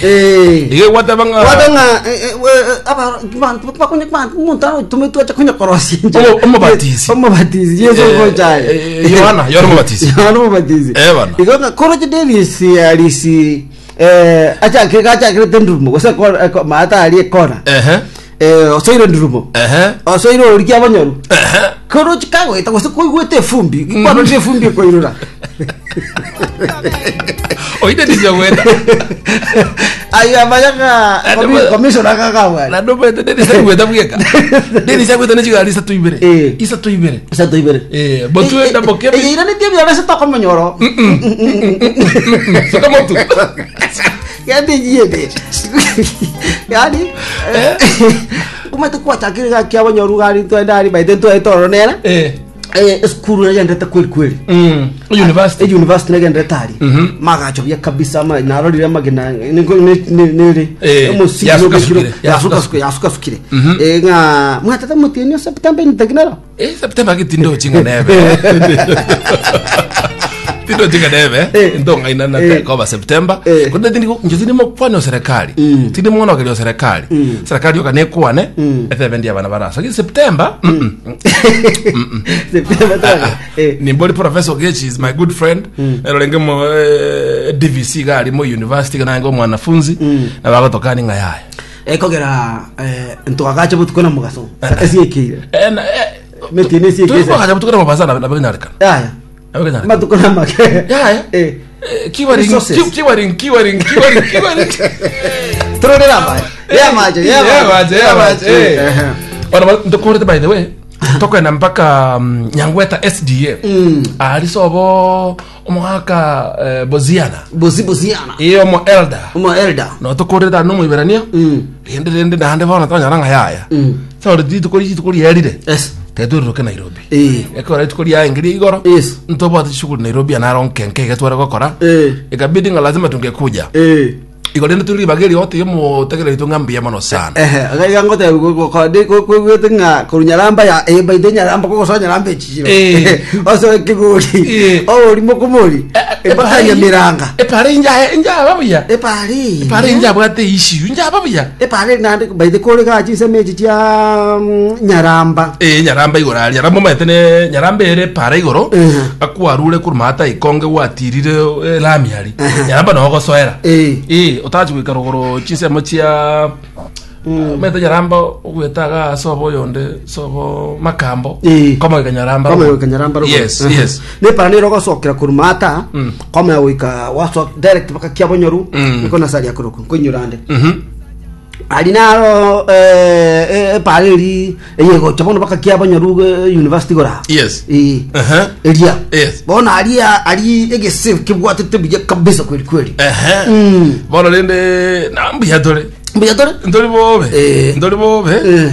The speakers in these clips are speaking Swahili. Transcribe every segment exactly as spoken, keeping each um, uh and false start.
eh ige wata banga wata nga aba man pa kunya man monta tumetu acha kunya korosi omo batizi omo batizi yeso ko chai Yohana Yohana batizi Yohana batizi eh bana igo koroje delisi alisi eh acha ke acha ke tendumo wasa ko mata ali kona eh eh osoiro ndurumo eh osoiro uri abanyoru eh koroje kawe ta ko gwete fumbi kwano je fumbi ko irura oide dizo wenda aya bayaka commissioner kakawa na dobe de de se wenda bugeka de se wenda njiga alisa tuibere isa tuibere isa tuibere eh botu enda bokebe eh ira ni tibia bese to ko monyoro so kama tu ya de yede yani umete kwa chakira kya banyoru gari to ndari baide to etoro nera eh eh skuru ya ndeta kweli kweli mm university eh university na ndeta ali magacho bya kabisa ma narorira magena niko nere musiki yo yasuka suka yasuka sukire eh nga mwatata mutini September ni tegnero eh September kitindo chinga nebe tindo tinga nebe ndonga ina na kwa September kuna ndiko njizini mo kufanya serikali tindi mwana wa serikali serikali yokanekwa ne ethebe ndia bana barasa ki September September eh ni body professor Gechi is my good friend elolenge mo D V C gali mo university kana ngo mwanafunzi na bakotokani ngayaya ekogera eh ntwagache butukona mugaso esiekire eh metine esiekire tuko butukona mabazana na baginarika aya batukona make ya eh kiwaring kiwaring kiwaring kiwaring kiwaring tronera ba ya maje ya maje ya maje eh ona ndokore by the way toko na mpaka Nyangweta S D A ali sobo omwaka boziana bozi boziana iyo mo elder mo elder no tokore da no muiberania rende rende na hande bana tanya ranga yaya so ndi tukori tukori yarire yes tedo roke Nairobi eh ekora tukori ya ngiri igoro yes ntobo atishukuru Nairobi na ronkenke gatwara gokora eh ikabidi nga lazima tungekuja eh igorende tuli bageri yote yemo tegere tungambia mano sana eh aga ngote ko de ko ko tinga kunyaramba ya e baide nyaramba ko so nyaramba echiro oso kiguri o uri mokomori e bakanya miranga e pare inja inja babuya e pare e pare inja bwate issue inja babuya e pare nande baide ko ga chise mechi ya nyaramba e nyaramba igora nyaramba matene nyaramba ere pare igoro akwarure kurmata ikonge watirire lamiari nyaramba no go soera eh eh otaji wikarogoro chise mochia meta nyaramba gwetaga sobo yonde sobo makambo kama ikanyaramba kama ikanyaramba yes yes ne pani rogo sokira kurmata kama wika waso direct baka kyabonyoru niko nasali yakuroko kunyurande mhm alinaro eh eh pareri yego chabono baka kyabonyoru university gora yes eh aha elia yes bona alia ali egese kibwatete bije kabisa kweli kweli aha bona lende nambi yadore mbiyadore ndori bobe ndori bobe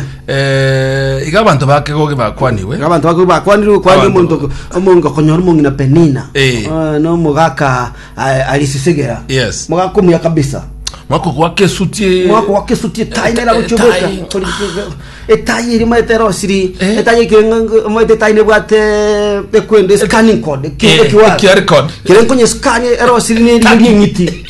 eh igabantu bake goge bakwaniwe igabantu bake bakwaniwe kwani umuntu umuntu konyora umuntu na penina no mugaka alisisegera yes mugaka muya kabisa mwako kwake sutie mwako kwake sutie taine la buchoboka etai iri maitero siri etai kirenga maite taine bwate ekwende scanning code kiwa Q R code kirenga kwenye scan ero siri ni ngiti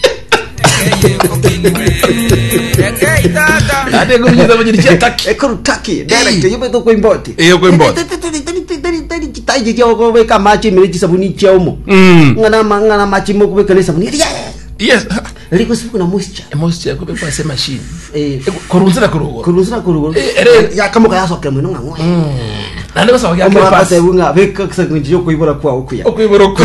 ade gumiza bajiri taki ekuru taki direct yobe to ko imboti iyo ko imboti taije je ko be kamachi miriji sabuni chaumo ngana mangana machi mo ko be kale sabuni yes liko siku na moisture moisture ko be kwa se machine eh korunzira kurugo korunzira kurugo ya kama kaya soke mwe ngwa nande basa ya kwa pasa bunga be kaksa kunji ko ibora kwa ukuya ko ibora ko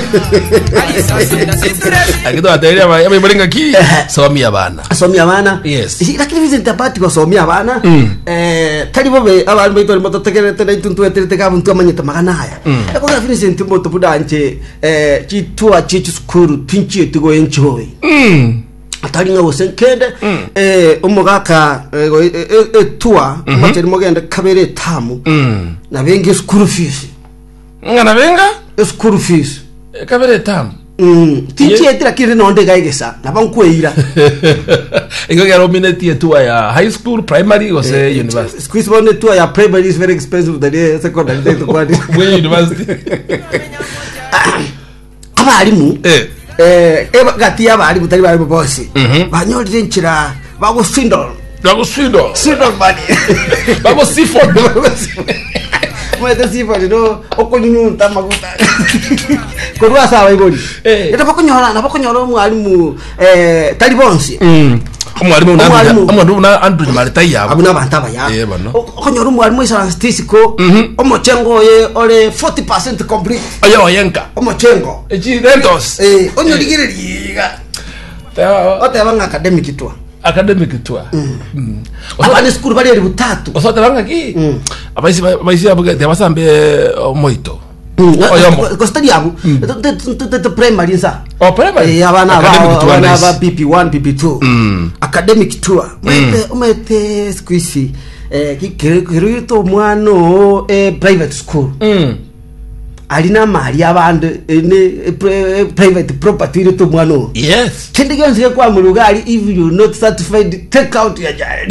akido ataira ba yabe muringa ki somia bana somia bana yes lakini vizi ntabati ko somia bana eh tali bobe abantu baito moto tegere tele tuntu etere ka buntu amanyeta magana haya ko ga finisi ntimbo to budanje eh chitua chichi skuru tinchi etigo enjoy mm atari nga wose kende eh umugaka etua materi mogende kabere tamu na bengi skuru fees ngana benga skuru fees kabere tamu mm tinchi etira kire nonde gaigesa nabankwira ingo garo mineti etua ya high school primary or say university squeeze one etua ya primary is very expensive than the secondary to kwani we university abarimu eh eh eba gati yabali mutari bali bosi banyolire nchira bago swindle bago swindle swindle bali bago sifon mwete sifon no okunyunta maguta korwa sawa iboli eta bakonyola na bakonyola mwalimu eh talibonsi umwalimu unamwalimu umwalimu una andu maltai yabo abuna bantaba ya eh bano okonyora umwalimu isa statistical omochengo ye ole forty percent complete ayo yenka omochengo eji rentos eh onyorigire liga tawa otebanga academic twa academic twa mm abane school bali eri butatu osote banga ki abaisi abaisi abuge tebasambe moito Costadi abu the primary sa oh primary abana abana ba P P one P P two academic tour umete umete squeeze eh kikirito mwano eh private school alina mali abande ne private property rito mwano yes kindi gyonse kwa mulugali if you not certified take out your child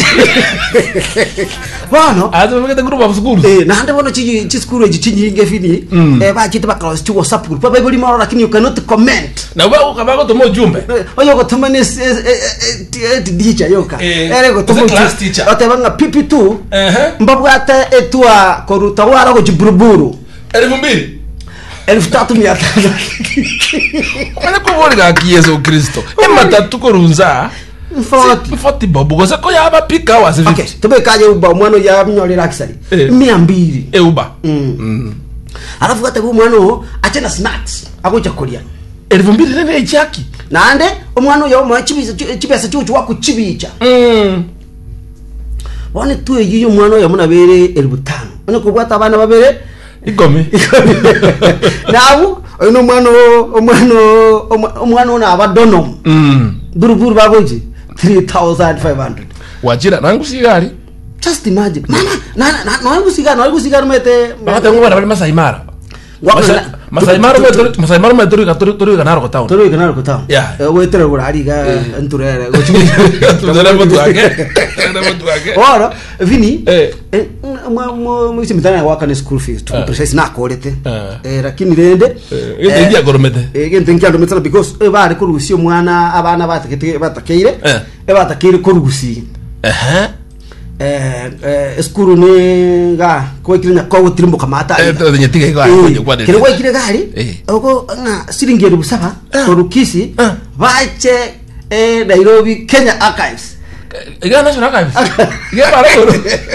bano azo mugete group of schools eh na hande bono chi chi school eji chinyinge fini eh ba chite bakala chi WhatsApp group ba ibuli mara lakini you cannot comment na ba ukabako tomo jumbe oyo ko tumane teacher yoka ere ko tomo class teacher otebanga P P two eh mbabwata etua koruta wara ko chiburuburu elfu mbili elfu tatu mia tano wala kubori ga Yesu Kristo ematatu korunza forty forty bobo goza ko yaba pika wase fifty okay tobe kaje uba mwana ya mnyole laksari mia mbili e uba mm alafu kata bu mwana achana snacks akocha kolia elfu mbili nene ichaki nande omwana yo mwa chibiza chibesa chuchu wako chibicha mm wane tuwe yiyo mwana yo muna bere elfu tano wane kubwata abana babere igome nabu ono mwana omwana omwana na abadono mm buruburu bagoje three thousand five hundred wajira nangu sigari just imagine mama na na nangu sigari nangu sigari mete bata ngora bali Masai Mara Masai Mara meto Masai Mara meto ri tori tori ganaro ko town tori ganaro ko town ya wetere gurari ga anturere go chimi tudere motu ake tudere motu ake ora vini eh mo mo mo simitana waka ne school fees to precise na kolete eh lakini rende eh ndia goromete eh gente nkia goromete because e bari kurugusi omwana abana batakete batakeire e batakire kurugusi eh eh eh skuru ni ga ko kirina ko tirimbo kamata eh to nyetika iko ayo kwa kile kwa kile gari oko na siringero busaba korukisi bache eh Nairobi Kenya Archives iga national archives iga barako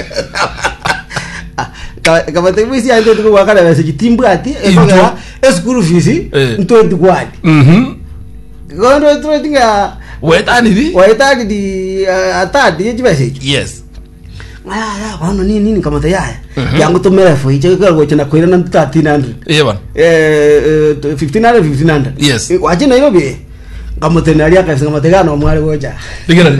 kama temisi ande tuko wakala base kitimbati efoga skuru fees ntwendi kwadi mhm gondo twendinga wetani di wetani di atadi yibase yes ah bano nini nini kama tayaya yangu tumera fo iche kwa chana kwira na thirteen hundred eh bana eh fifteen hundred fifteen hundred yes waje na yobe kama tenaria ka singa mategano mwali goja digera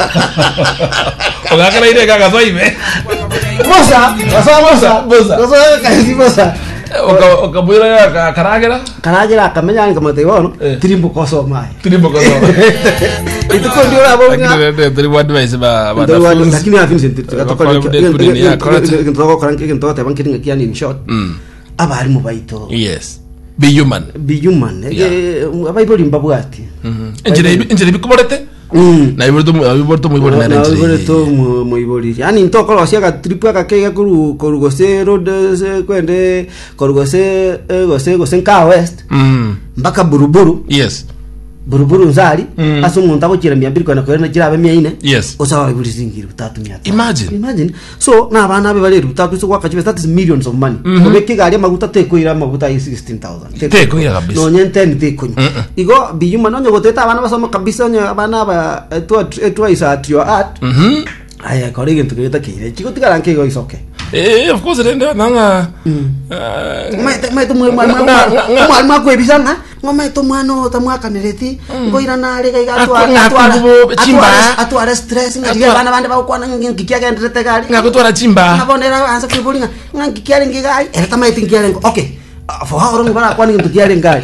oga kana ire ka zoime mosa mosa mosa mosa mosa kasi mosa oka oka buira ka karagera karagera kamenya kama tewono tirimbo koso mai tirimbo koso itu ko ndio abo nga tirimbo advice ba ba lakini afini senti tukatoka kintoka karanke kintoka taban kiringa kiani in short abari mu baito yes be human be human abaiboli mbabwati enjere enjere bikuborete na iborto iborto muy bona na enjere iborto muy boli yani ntoko lo sia tripu akakega kuru korugose road kwende korugose gose gose nka west mpaka buruburu yes buruburu nzali aso umuntu abokira mia mbiri kwana kwera gira abe mia ine yes osawa ibuli zingira utatu mia imagine imagine so na abana abe bale utatu so kwakachibe that is millions of money obeke gari maguta teko ira maguta sixteen thousand teko ira kabisa no nyente ni teko igo biyuma nonyo goteta abana basoma kabisa nyo abana ba etwa etwa isa at your art mhm aya kolege ntuketa kire chiko tikaranke go isoke eh of course rende nanga mate mate mwe mwa mwa mwa ko ebisanga ngoma ito mwana tamwaka nereti ngoira nare ga gatwa atwa atwa stress ngagira bana bande bakwana ngikia ga ndrete gari ngakutwara chimba ngabonera anza kubulinga ngikia ngigai era tamaiti ngikia lengo okay for how long bana kwani ngikia lengai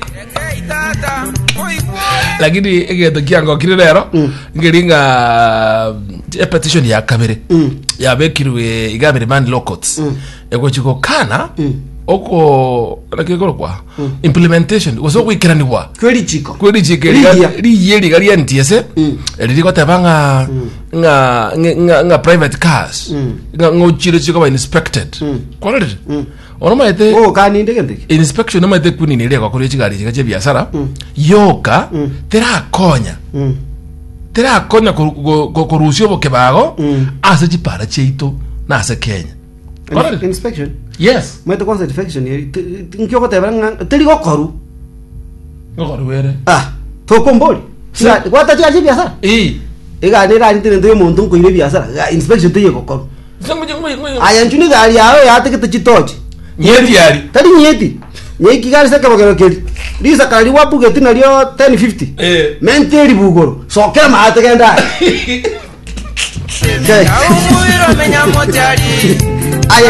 lakini egeto kiango kiri rero ngiringa a petition ya kabere ya bekirwe igabere man locots ego chiko kana oko nakiko kwa implementation waso kwikiraniwa kweli chiko kweli chikeri ri yeri gari ntse ri ko tabanga nga nga nga private cars nga ngochiro chiko ba inspected quality ono maite oh kani ndege ndege inspection no maite kuni nile kwa kuri chigari chikache biashara yoka tera konya tera konya korusio bokebago ase chipara cheito na ase Kenya inspection yes maite kwanza inspection nkyo ko tabanga teri ko koru ngokoru were ah to komboli sira kwata chaje biashara eh ega ne rani tene ndo muntu nkoire biashara inspection teye ko koru zangu zangu aya njuni gari yawe yate kitachitoje nyeti yari tari nyeti nyeki gari saka bagero keri lisa kali wabuge tina lyo ten fifty eh menteri bugoro sokera maate kenda aye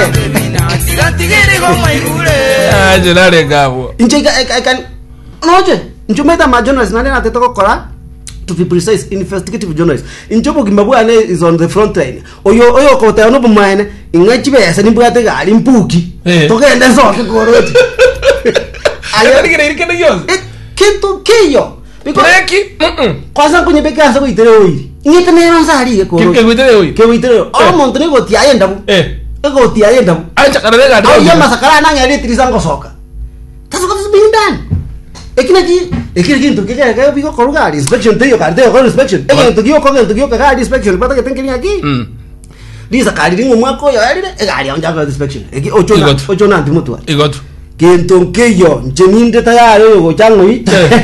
aje nare gabo inje I can noje njumeta ma journalist nani na tetoko kora to be precise investigative journalist injobo gimbabwane is on the front line oyo oyo ko ta no bumane ingachibe yasa nimbugate gali mpuki tokenda soke koroti ayo ndigere irikene yo kintu kiyo Breki mm kwasa kunye bekaza ko itere oyi ingete nero nsari ko ke witere oyi ke witere o monto ne go ti ayenda bu eh ego ti ayenda bu acha karere ga ayo masakara nanga yali tirisango soka taso ko bindan ekinaji ekinaji to kaya kaya biko koruga inspection teyo karte ko inspection ege to kyo ko to kyo ka inspection pata ke tenkeni aquí mm lisa kali ringo mwako yo yali e gali anja ka inspection ege ocho na ocho na ndimutu igoto kento keyo njeninde tayari yo changwi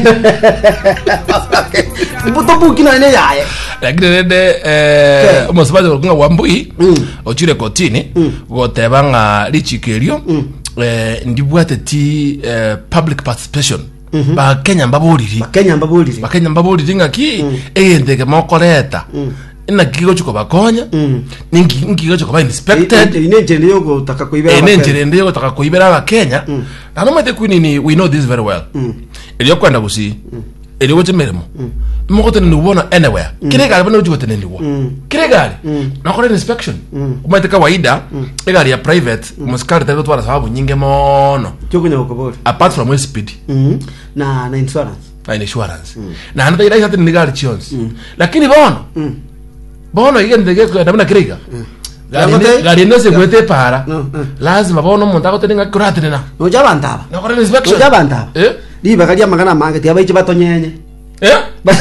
buto bukina ne yaye lakini de eh umusbaje kunga wambui ochire kotini gotebanga lichikerio eh ndibwate ti public participation ba Kenya mbaburiri ba Kenya mbaburiri ba Kenya mbaburiri ngaki eyendeke mokoreta ina kigo chuko bakonya ningi ngigo chuko ba inspected ine njende yogo taka kuibera ine njende yogo taka kuibera ba Kenya na no mate kunini we know this very well eliyo kwenda busi eliyo wote meremo mo kote ni ubona anywhere kile gari bana ujugote ni wo kile gari na kore inspection umate kawaida gari ya private muskari tayo twala sababu nyinge mono chokunya ukobora apart from speed na na insurance na insurance na handa ila hata ni gari chions lakini bono bono yige ndege kwa ndabona kirega gari gari no se kwete para lazima bono muntu akotenga kuratina no jabantaba na kore inspection no jabantaba eh liba kali amagana mange tiaba ichi batonyenye eh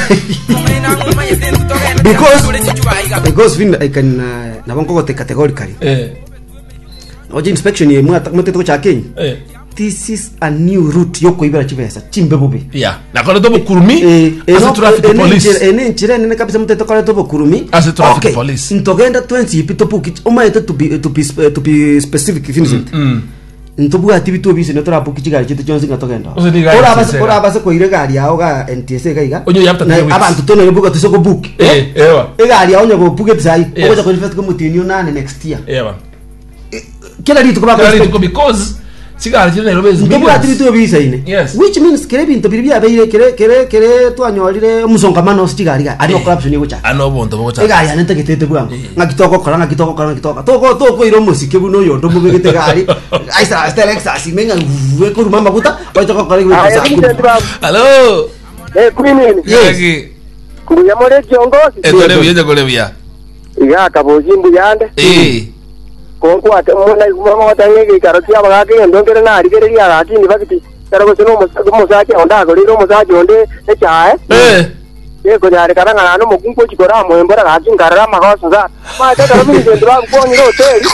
because because fin I can uh, na bonko te categorically eh oje inspection ye mu atakmete to cha Kenya eh this is a new route yoko ibera chibesa chimbe bubi yeah na kore to bukurumi as a traffic police ene nchire nene kabisa mteto kore to bukurumi as a traffic police ntogenda twenty ipito puki umaite to be to be to be specific finishing ntobuga tibito bise no trapo kichigari chite chonse ngatogenda ora base ora base ko ire gari yao ga N T S ga iga onyo yapta na abantu tono yobuga tusoko book eh ewa e gari yao nyago book tsai oja ko invest ko mutinyo nane next year ewa kila ditu ko ba ko because sigari chine Nairobi is ntobuga tibito bise ine yes which means kere binto biribya beire kere kere kere twanyorire musongamano sigari ga ari corruption yego cha ano bonto boko cha e gari ane tekete bwango ngakitoko kora ngakitoko kora ngakitoko toko toko iro musike buno yo ndo mubegete gari aisa stelexas simenga we ko rumamba kuta baitoko kora ngwe hello eh kwini yegi kunyamore jongozi etore uyeje kole bya iga kabojimbu yande eh konko ate mona mama watangege karoti abagake ndongere na arigere ya akini bakiti karabo sino musake onda ko riro musake onde e chae eh ye ko yare karanga no mukunko chikora moembora gakingarara magoso za ma ta karabo ni ndra ko ni hotel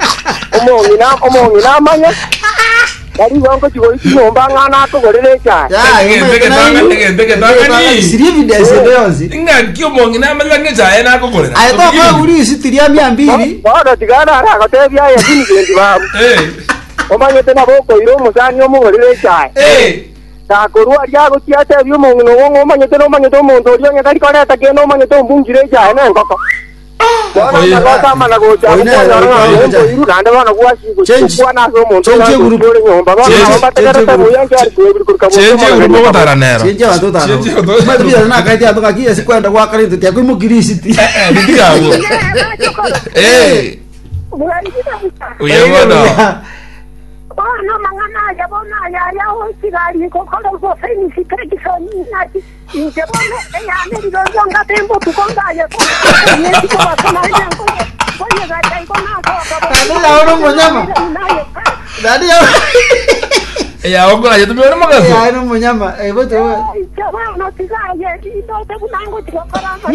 omo ni na omo ni na manya dari wango chiko chino mbangana ko gorere chae ya ndege tanga ndege ndege tanga ni siri evidence leozi inga kyo mongi na malanga chae na ko gorera ayo ko uri sitiria mia mbili bado tigana ara ko tebya ya kini kendi babu eh omanye tena boko iro musani omo gorere chae eh ta korwa ya go tiate byo mongi no ngo omanye tena omanye to monto rio nya kali kora ta ke no omanye to mbungire chae na ngoko Oye, kama na gocha ko na ngo iru kanda bana kwa siku kwa na so monto na ngore nyomba bana bana ta ta buya nja ko iru kurka mo chenje urubo taranero chenje watu taro madri na kaiti atoka kia sikwenda kwa karinto tia kwa mugirisiti eh ndiga wo eh uye bono bona mangana ya bona ya ya o sigari ko ko ko feni si kredi soni na ti je bona e ya me ro yo nga tempo tu con ga ya ko ni ti ko ba na ya ko ko ya ga tai ko na ko Dadi ya no munyama. Dadi ya. Ya ongo la yetu mwana magazo. Ya no munyama. Eh boto. Ya ba no ti ga ya ti do te bu nango ti ko para ma.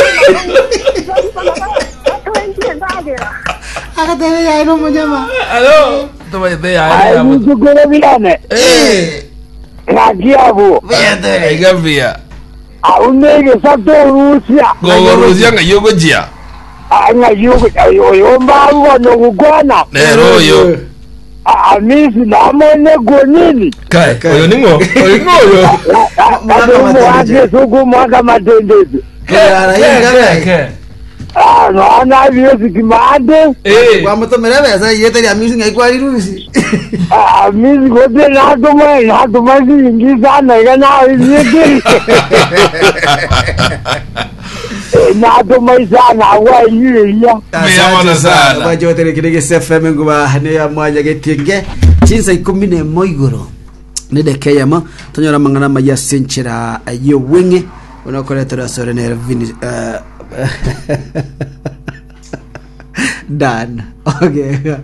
Akate ya no munyama. Aló. Toma de ya. Ai mu ju gore bilane. Eh. Ragiabo. Fíjate, Gambia. A unege sato Rusia. Go Rusia nga yogo jia. Anga yugo yo yo mbawo no gugona. Nero yo. A misi na mone gonini. Kai, oyo ningo. Oyo ngoyo. Ado ake sugu mwaka matendezi. Kera hinga ke. Ah, no na biyo sikimande. Eh. Kwa moto mereza yete ya misi ngai kwa rirusi. Ah, misi gote na tuma na tuma ingiza na yana yete. Na tuma sana wa yiya. Asante sana. Bajotere kirege S F M nguba ne ya mwanya getinge. Chinsa ikumi ne moigoro. Nede keyama tonyora mangana maya senchera ayo wenge unakoletera sore ne vini Dan. Okay.